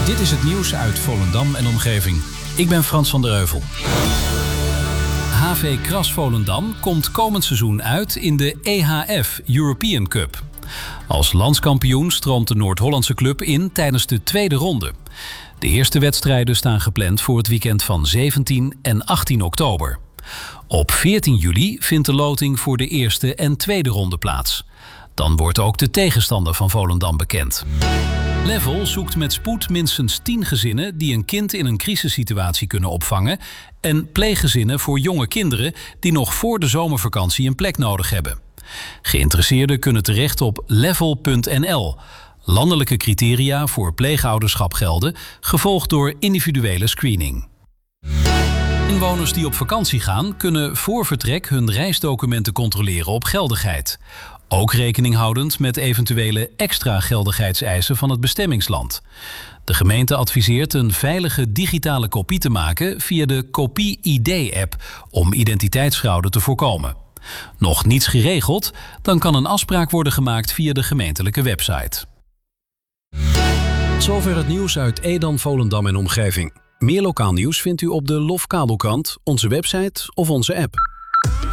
Dit is het nieuws uit Volendam en omgeving. Ik ben Frans van der Heuvel. HV Kras Volendam komt komend seizoen uit in de EHF European Cup. Als landskampioen stroomt de Noord-Hollandse club in tijdens de tweede ronde. De eerste wedstrijden staan gepland voor het weekend van 17 en 18 oktober. Op 14 juli vindt de loting voor de eerste en tweede ronde plaats. Dan wordt ook de tegenstander van Volendam bekend. Level zoekt met spoed minstens 10 gezinnen die een kind in een crisissituatie kunnen opvangen en pleeggezinnen voor jonge kinderen die nog voor de zomervakantie een plek nodig hebben. Geïnteresseerden kunnen terecht op level.nl. Landelijke criteria voor pleegouderschap gelden, gevolgd door individuele screening. Inwoners die op vakantie gaan kunnen voor vertrek hun reisdocumenten controleren op geldigheid. Ook rekening houdend met eventuele extra geldigheidseisen van het bestemmingsland. De gemeente adviseert een veilige digitale kopie te maken via de Kopie-ID-app om identiteitsfraude te voorkomen. Nog niets geregeld? Dan kan een afspraak worden gemaakt via de gemeentelijke website. Zover het nieuws uit Edam, Volendam en omgeving. Meer lokaal nieuws vindt u op de LOF Kabelkrant, onze website of onze app.